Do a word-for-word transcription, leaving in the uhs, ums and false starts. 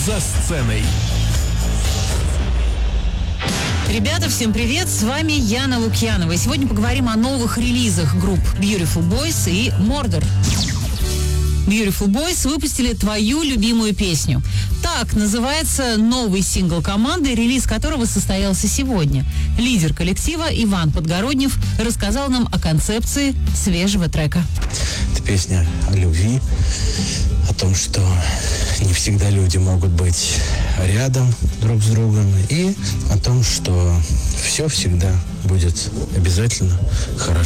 за сценой. Ребята, всем привет! С вами Яна Лукьянова. И сегодня поговорим о новых релизах групп Beautiful Boys и Mordor. Beautiful Boys выпустили твою любимую песню. Так называется новый сингл команды, релиз которого состоялся сегодня. Лидер коллектива Иван Подгороднев рассказал нам о концепции свежего трека. Это песня о любви, о том, что не всегда люди могут быть рядом друг с другом, и о том, что все всегда будет обязательно хорошо.